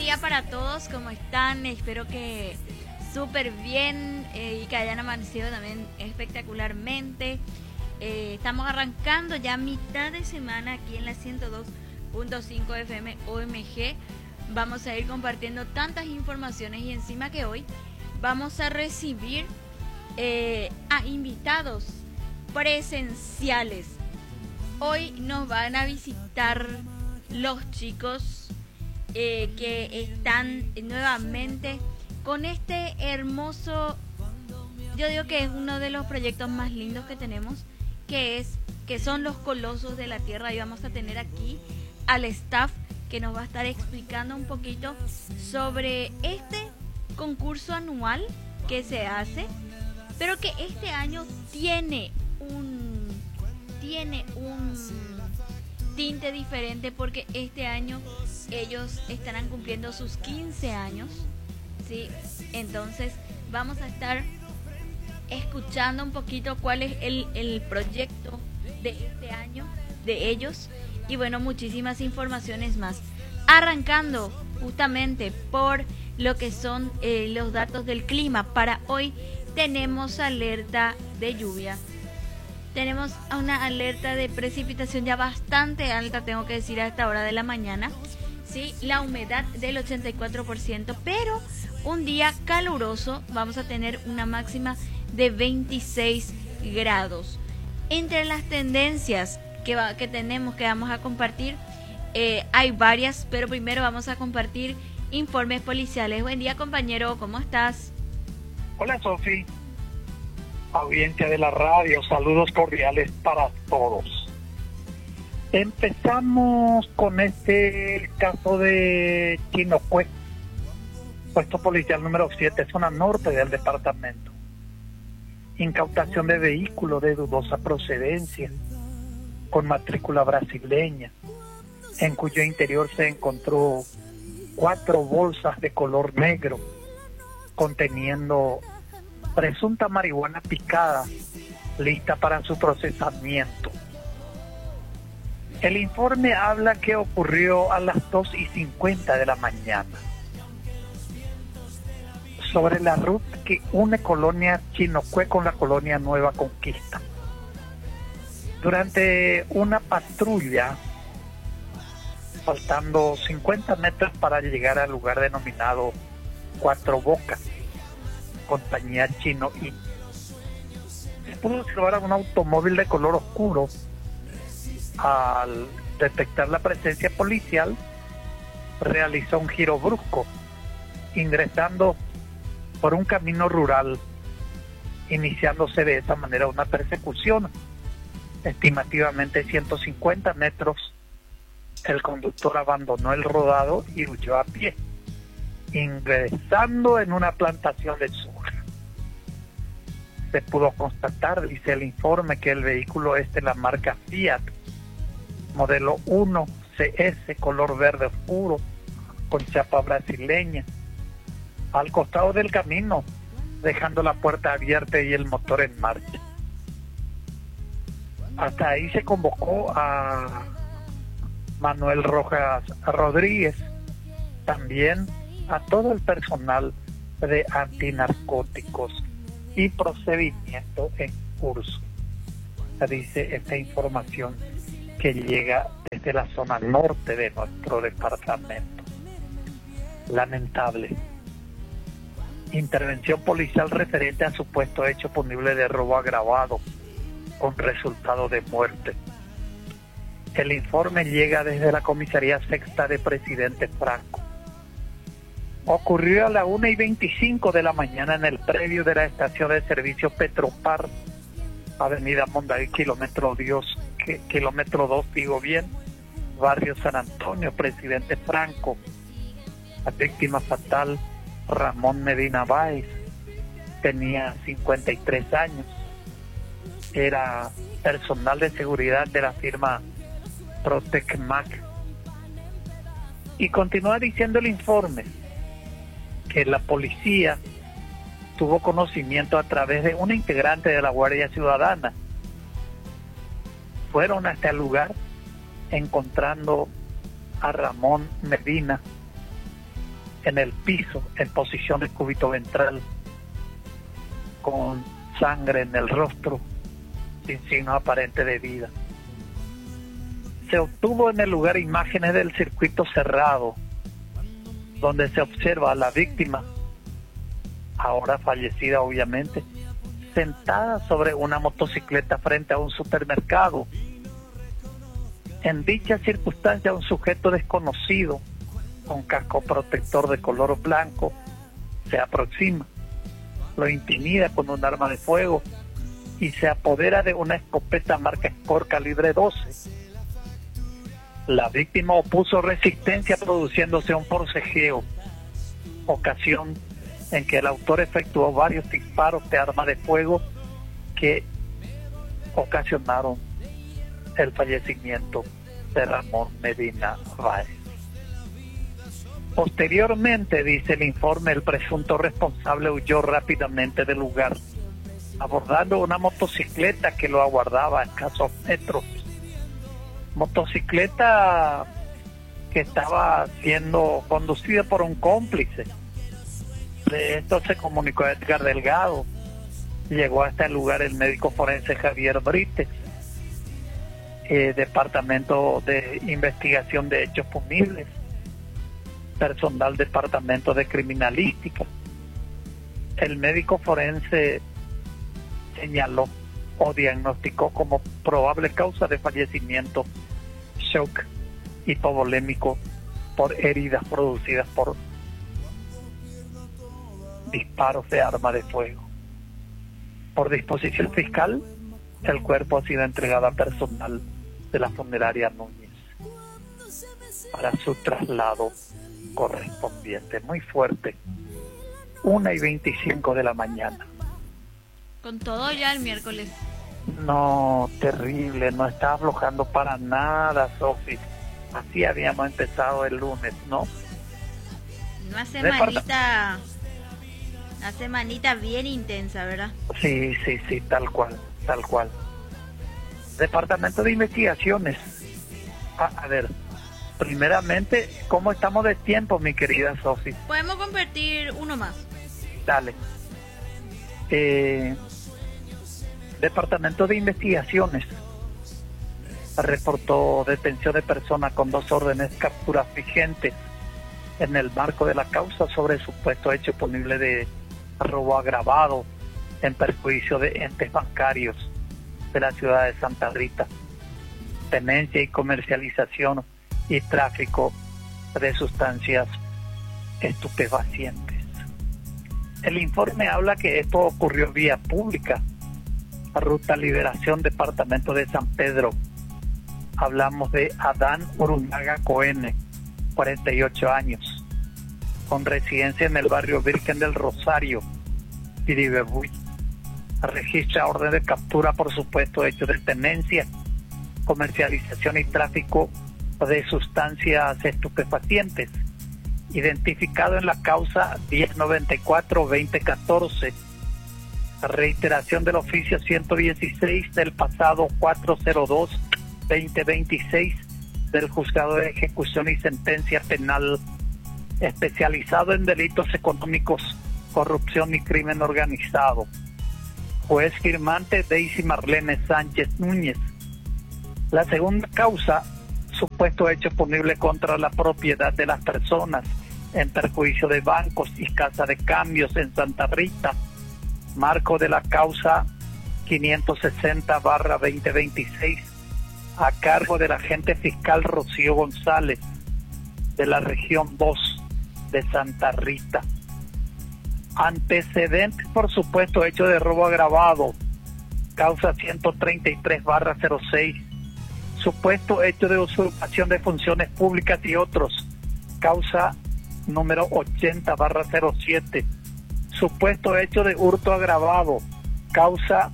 día para todos, ¿cómo están? Espero que súper bien y que hayan amanecido también espectacularmente. Estamos arrancando ya mitad de semana aquí en la 102.5 FM OMG. Vamos a ir compartiendo tantas informaciones y encima que hoy vamos a recibir a invitados presenciales. Hoy nos van a visitar los chicos que están nuevamente con este hermoso, yo digo que es uno de los proyectos más lindos que tenemos, que son los Colosos de la Tierra. Y vamos a tener aquí al staff que nos va a estar explicando un poquito sobre este concurso anual que se hace, pero que este año tiene un tinte diferente, porque este año ellos estarán cumpliendo sus 15 años, ¿sí? Entonces vamos a estar escuchando un poquito cuál es el proyecto de este año de ellos y bueno, muchísimas informaciones más. Arrancando justamente por lo que son los datos del clima. Para hoy tenemos alerta de lluvia. Tenemos una alerta de precipitación ya bastante alta, tengo que decir, a esta hora de la mañana. ¿Sí? La humedad del 84%, pero un día caluroso. Vamos a tener una máxima de 26 grados. Entre las tendencias que vamos a compartir, hay varias, pero primero vamos a compartir informes policiales. Buen día, compañero, ¿cómo estás? Hola, Sofi. Audiencia de la radio, saludos cordiales para todos. Empezamos con este caso de Chinocue, puesto policial número 7, zona norte del departamento. Incautación de vehículo de dudosa procedencia, con matrícula brasileña, en cuyo interior se encontró 4 bolsas de color negro, conteniendo presunta marihuana picada, lista para su procesamiento. El informe habla que ocurrió a las 2:50 de la mañana, sobre la ruta que une colonia Chinocue con la colonia Nueva Conquista. Durante una patrulla, faltando 50 metros para llegar al lugar denominado Cuatro Bocas, compañía Chino, y se pudo observar a un automóvil de color oscuro. Al detectar la presencia policial, realizó un giro brusco, ingresando por un camino rural, iniciándose de esa manera una persecución. Estimativamente 150 metros, el conductor abandonó el rodado y huyó a pie, ingresando en una plantación de soja. Se pudo constatar, dice el informe, que el vehículo es de la marca Fiat, modelo 1 CS, color verde oscuro, con chapa brasileña, al costado del camino, dejando la puerta abierta y el motor en marcha. Hasta ahí se convocó a Manuel Rojas Rodríguez, también a todo el personal de antinarcóticos y procedimiento en curso. Dice esta información que llega desde la zona norte de nuestro departamento. Lamentable. Intervención policial referente a supuesto hecho punible de robo agravado con resultado de muerte. El informe llega desde la comisaría sexta de Presidente Franco. Ocurrió a las 1:25 de la mañana en el predio de la estación de servicio Petropar, avenida Monday, kilómetro 2, digo bien, barrio San Antonio, Presidente Franco. La víctima fatal, Ramón Medina Báez, tenía 53 años, era personal de seguridad de la firma Protecmac. Y continúa diciendo el informe que la policía tuvo conocimiento a través de una integrante de la Guardia Ciudadana. Fueron hasta el lugar encontrando a Ramón Medina en el piso, en posición de cúbito ventral, con sangre en el rostro, sin signo aparente de vida. Se obtuvo en el lugar imágenes del circuito cerrado, donde se observa a la víctima, ahora fallecida obviamente, sentada sobre una motocicleta frente a un supermercado. En dicha circunstancia, un sujeto desconocido, con casco protector de color blanco, se aproxima, lo intimida con un arma de fuego y se apodera de una escopeta marca Score calibre 12. La víctima opuso resistencia, produciéndose un forcejeo, ocasión en que el autor efectuó varios disparos de arma de fuego que ocasionaron el fallecimiento de Ramón Medina Báez. Posteriormente, dice el informe, el presunto responsable huyó rápidamente del lugar, abordando una motocicleta que lo aguardaba a escasos metros. Motocicleta que estaba siendo conducida por un cómplice. De esto se comunicó a Edgar Delgado. Llegó hasta el lugar el médico forense Javier Brites, Departamento de Investigación de Hechos Punibles, personal Departamento de Criminalística. El médico forense señaló o diagnosticó como probable causa de fallecimiento shock hipovolémico por heridas producidas por disparos de arma de fuego. Por disposición fiscal, el cuerpo ha sido entregado a personal de la funeraria Núñez para su traslado correspondiente. Muy fuerte. 1:25 de la mañana. Con todo ya el miércoles. No, terrible, no está aflojando para nada, Sofi. Así habíamos empezado el lunes, ¿no? Una semanita bien intensa, ¿verdad? Sí, tal cual. Departamento de Investigaciones. A ver, primeramente, ¿cómo estamos de tiempo, mi querida Sofi? Podemos convertir uno más. Dale. Departamento de Investigaciones reportó detención de persona con 2 órdenes capturas vigentes en el marco de la causa sobre el supuesto hecho punible de robo agravado en perjuicio de entes bancarios de la ciudad de Santa Rita, tenencia y comercialización y tráfico de sustancias estupefacientes. El informe habla que esto ocurrió vía pública, Ruta Liberación, departamento de San Pedro. Hablamos de Adán Urunaga Coene, 48 años, con residencia en el barrio Virgen del Rosario, Piribebuy. Registra orden de captura por supuesto hecho de tenencia, comercialización y tráfico de sustancias estupefacientes, identificado en la causa 1094-2014, reiteración del oficio 116 del pasado 402-2026 del Juzgado de Ejecución y Sentencia Penal especializado en delitos económicos, corrupción y crimen organizado. Juez firmante Daisy Marlene Sánchez Núñez. La segunda causa, supuesto hecho punible contra la propiedad de las personas en perjuicio de bancos y casa de cambios en Santa Rita, marco de la causa 560/2026, a cargo del agente fiscal Rocío González, de la región 2 de Santa Rita. Antecedentes por supuesto hecho de robo agravado, causa 133/06, supuesto hecho de usurpación de funciones públicas y otros, causa número 80/07, supuesto hecho de hurto agravado, causa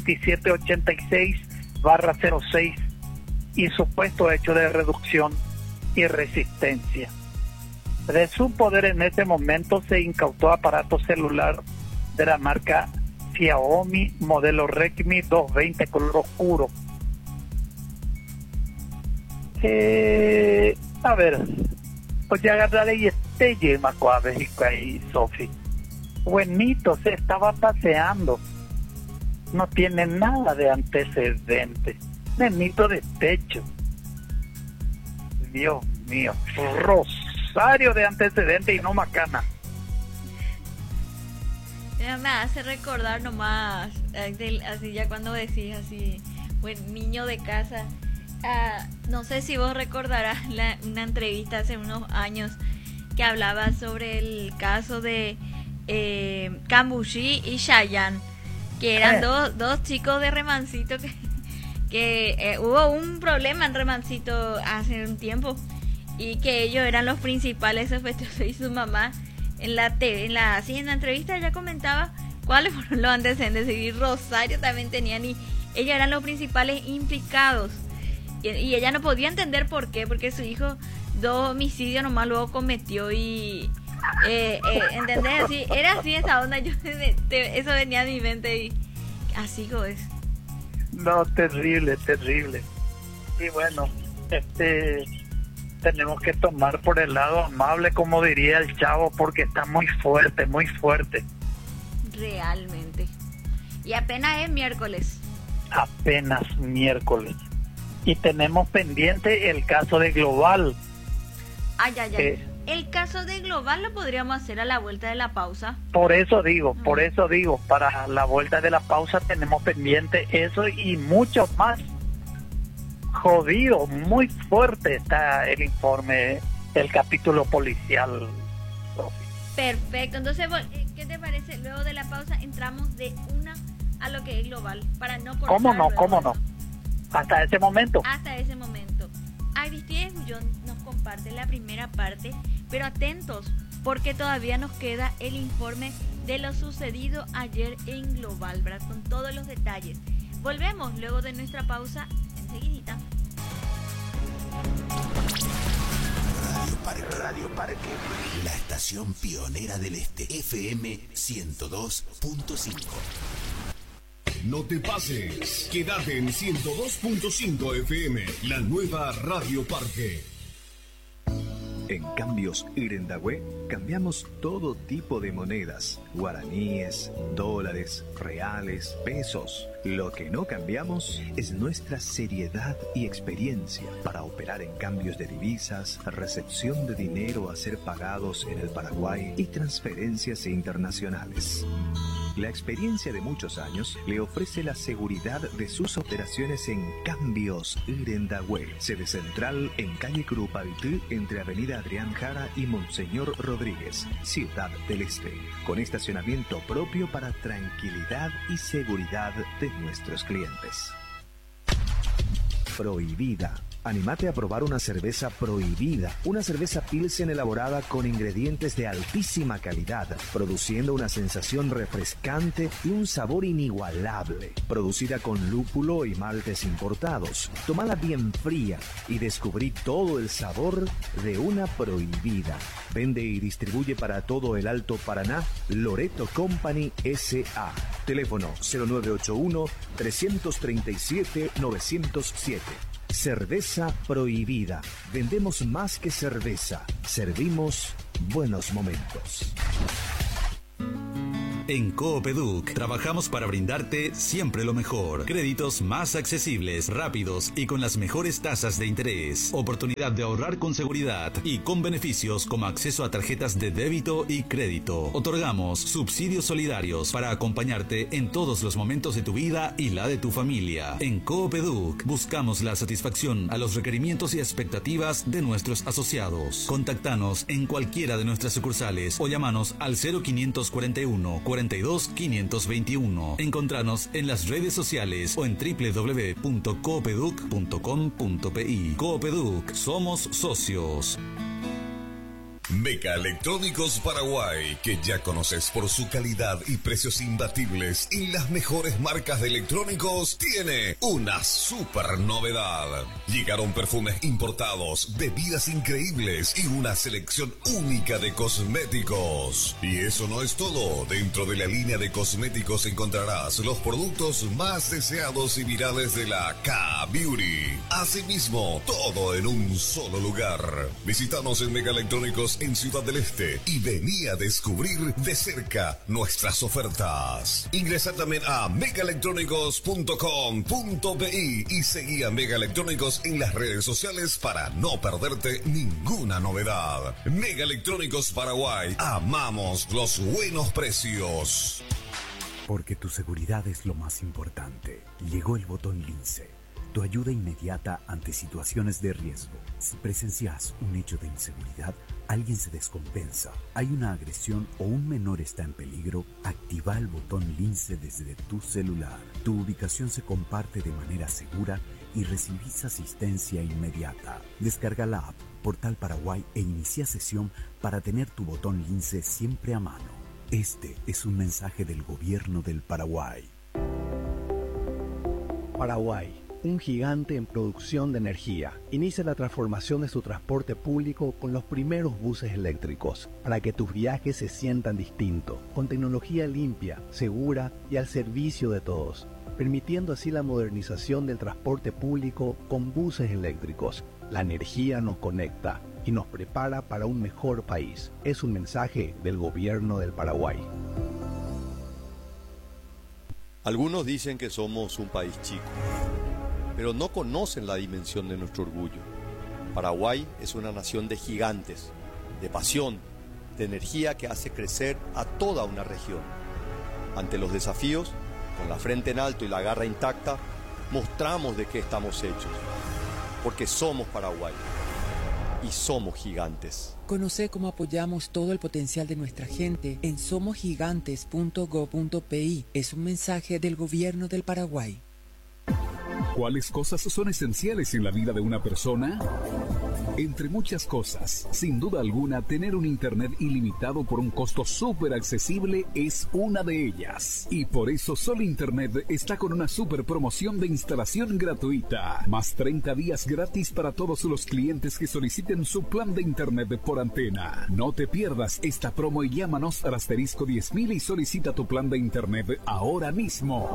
2786/06, y supuesto hecho de reducción y resistencia. De su poder en ese momento se incautó aparato celular de la marca Xiaomi modelo Redmi 220 color oscuro. A ver, Oye, agarraré y Macuabe y Sofi. Buenito, se estaba paseando. No tiene nada de antecedentes. Nenito de techo. Dios mío. Rosario de antecedentes y no macana. Me hace recordar nomás, así ya cuando decís así, buen niño de casa. No sé si vos recordarás una entrevista hace unos años que hablaba sobre el caso de Cambushi y Chayanne, que eran dos chicos de Remancito que hubo un problema en Remancito hace un tiempo y que ellos eran los principales sospechosos y su mamá en la entrevista ella comentaba cuáles fueron los antecedentes y Rosario también tenían y ellos eran los principales implicados y ella no podía entender por qué, porque su hijo 2 homicidios nomás luego cometió y ¿entendés? Así, era así esa onda, eso venía a mi mente y así es. No, terrible. Y bueno, tenemos que tomar por el lado amable, como diría el chavo, porque está muy fuerte. Realmente. Y apenas es miércoles. Y tenemos pendiente el caso de Global. Ay. El caso de Global lo podríamos hacer a la vuelta de la pausa. Por eso digo, para la vuelta de la pausa tenemos pendiente eso y mucho más. Jodido, muy fuerte está el informe, el capítulo policial. Perfecto, entonces, ¿qué te parece? Luego de la pausa entramos de una a lo que es Global, para no cortar. ¿Cómo no? Hasta ese momento. Aristide Gullón nos comparte la primera parte, pero atentos, porque todavía nos queda el informe de lo sucedido ayer en Global, ¿verdad? Con todos los detalles. Volvemos luego de nuestra pausa enseguidita. Radio Parque, la estación pionera del Este, FM 102.5. No te pases, quédate en 102.5 FM, la nueva Radio Parque. En Cambios Irendahue cambiamos todo tipo de monedas, guaraníes, dólares, reales, pesos. Lo que no cambiamos es nuestra seriedad y experiencia para operar en cambios de divisas, recepción de dinero a ser pagados en el Paraguay y transferencias internacionales. La experiencia de muchos años le ofrece la seguridad de sus operaciones en Cambios Irendahue, sede central en calle Curupaytí, entre avenida Adrián Jara y Monseñor Rodríguez, Ciudad del Este, con estacionamiento propio para tranquilidad y seguridad de nuestros clientes. Prohibida. Anímate a probar una cerveza Prohibida, una cerveza Pilsen elaborada con ingredientes de altísima calidad, produciendo una sensación refrescante y un sabor inigualable. Producida con lúpulo y maltes importados, tomala bien fría y descubrí todo el sabor de una Prohibida. Vende y distribuye para todo el Alto Paraná Loreto Company S.A. Teléfono 0981-337-907. Cerveza Prohibida. Vendemos más que cerveza. Servimos buenos momentos. En Coopeduc trabajamos para brindarte siempre lo mejor. Créditos más accesibles, rápidos y con las mejores tasas de interés. Oportunidad de ahorrar con seguridad y con beneficios como acceso a tarjetas de débito y crédito. Otorgamos subsidios solidarios para acompañarte en todos los momentos de tu vida y la de tu familia. En Coopeduc buscamos la satisfacción a los requerimientos y expectativas de nuestros asociados. Contactanos en cualquiera de nuestras sucursales o llamanos al 0541 42 521. Encontranos en las redes sociales o en www.coopeduc.com.pi. Coopeduc, somos socios. Megaelectrónicos Paraguay, que ya conoces por su calidad y precios imbatibles y las mejores marcas de electrónicos, tiene una super novedad. Llegaron perfumes importados, bebidas increíbles y una selección única de cosméticos. Y eso no es todo. Dentro de la línea de cosméticos encontrarás los productos más deseados y virales de la K-Beauty. Asimismo, todo en un solo lugar. Visítanos en Megaelectrónicos en Ciudad del Este y vení a descubrir de cerca nuestras ofertas. Ingresa también a megaelectrónicos.com.bi y seguí a Megaelectrónicos en las redes sociales para no perderte ninguna novedad. Megaelectrónicos Paraguay, amamos los buenos precios. Porque tu seguridad es lo más importante. Llegó el botón Lince, tu ayuda inmediata ante situaciones de riesgo. Si presencias un hecho de inseguridad, alguien se descompensa, hay una agresión o un menor está en peligro, activa el botón Lince desde tu celular. Tu ubicación se comparte de manera segura y recibís asistencia inmediata. Descarga la app Portal Paraguay e inicia sesión para tener tu botón Lince siempre a mano. Este es un mensaje del Gobierno del Paraguay. Paraguay, un gigante en producción de energía, inicia la transformación de su transporte público con los primeros buses eléctricos, para que tus viajes se sientan distintos, con tecnología limpia, segura y al servicio de todos, permitiendo así la modernización del transporte público con buses eléctricos. La energía nos conecta y nos prepara para un mejor país. Es un mensaje del Gobierno del Paraguay. Algunos dicen que somos un país chico, pero no conocen la dimensión de nuestro orgullo. Paraguay es una nación de gigantes, de pasión, de energía que hace crecer a toda una región. Ante los desafíos, con la frente en alto y la garra intacta, mostramos de qué estamos hechos, porque somos Paraguay y somos gigantes. Conoce cómo apoyamos todo el potencial de nuestra gente en somosgigantes.go.pi. Es un mensaje del Gobierno del Paraguay. ¿Cuáles cosas son esenciales en la vida de una persona? Entre muchas cosas, sin duda alguna, tener un internet ilimitado por un costo súper accesible es una de ellas. Y por eso Sol Internet está con una súper promoción de instalación gratuita. Más 30 días gratis para todos los clientes que soliciten su plan de internet por antena. No te pierdas esta promo y llámanos al asterisco 10.000 y solicita tu plan de internet ahora mismo.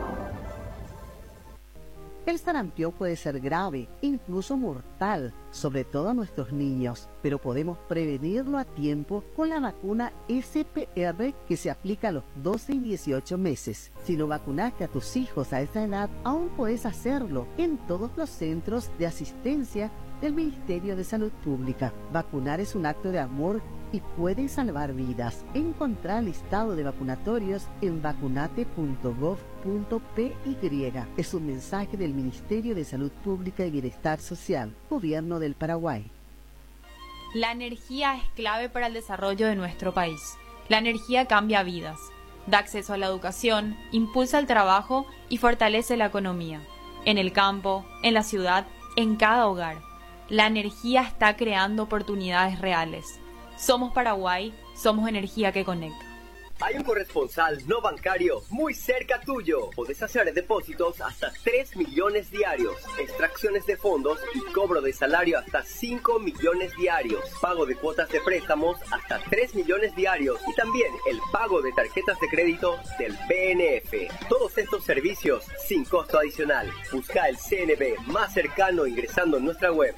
El sarampión puede ser grave, incluso mortal, sobre todo a nuestros niños, pero podemos prevenirlo a tiempo con la vacuna SPR que se aplica a los 12 y 18 meses. Si no vacunaste a tus hijos a esa edad, aún puedes hacerlo en todos los centros de asistencia del Ministerio de Salud Pública. Vacunar es un acto de amor y puede salvar vidas. Encontrar el listado de vacunatorios en vacunate.gov.py. Es un mensaje del Ministerio de Salud Pública y Bienestar Social, Gobierno del Paraguay. La energía es clave para el desarrollo de nuestro país. La energía cambia vidas, da acceso a la educación, impulsa el trabajo y fortalece la economía. En el campo, en la ciudad, en cada hogar. La energía está creando oportunidades reales. Somos Paraguay, somos energía que conecta. Hay un corresponsal no bancario muy cerca tuyo. Podés hacer depósitos hasta 3 millones diarios, extracciones de fondos y cobro de salario hasta 5 millones diarios, pago de cuotas de préstamos hasta 3 millones diarios y también el pago de tarjetas de crédito del BNF. Todos estos servicios sin costo adicional. Busca el CNB más cercano ingresando en nuestra web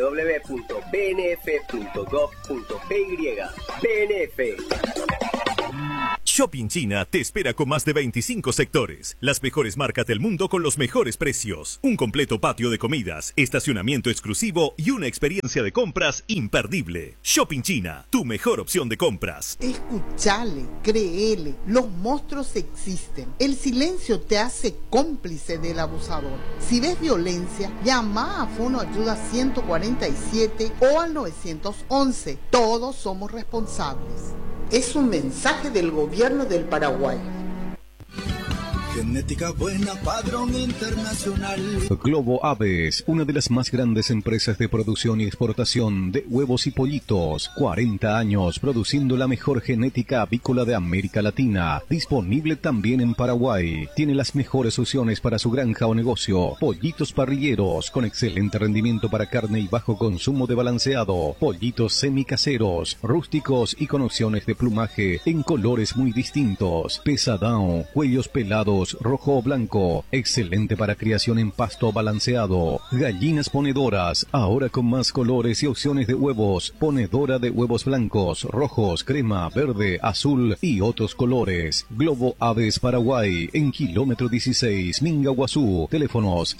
www.bnf.gov.py. BNF. Shopping China te espera con más de 25 sectores, las mejores marcas del mundo con los mejores precios, un completo patio de comidas, estacionamiento exclusivo y una experiencia de compras imperdible. Shopping China, tu mejor opción de compras. Escuchale, créele, los monstruos existen. El silencio te hace cómplice del abusador. Si ves violencia, llama a Fono Ayuda 147 o al 911. Todos somos responsables. Es un mensaje del Gobierno del Paraguay. Genética buena, padrón internacional. Globo Aves, una de las más grandes empresas de producción y exportación de huevos y pollitos. 40 años produciendo la mejor genética avícola de América Latina. Disponible también en Paraguay. Tiene las mejores opciones para su granja o negocio. Pollitos parrilleros con excelente rendimiento para carne y bajo consumo de balanceado. Pollitos semicaseros, rústicos y con opciones de plumaje en colores muy distintos. Pesadão, cuellos pelados, rojo o blanco. Excelente para criación en pasto balanceado. Gallinas ponedoras, ahora con más colores y opciones de huevos. Ponedora de huevos blancos, rojos, crema, verde, azul y otros colores. Globo Aves Paraguay, en kilómetro 16, Mingaguazú. Teléfonos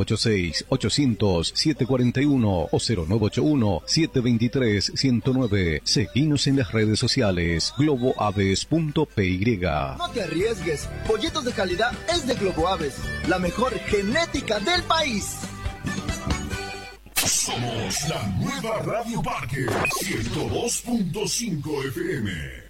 0986-800-741 o 0981-723-109. Seguinos en las redes sociales, globoaves.py. No te arriesgues, pollitos de calidad es de Globo Aves, la mejor genética del país. Somos la nueva Radio Parque 102.5 FM.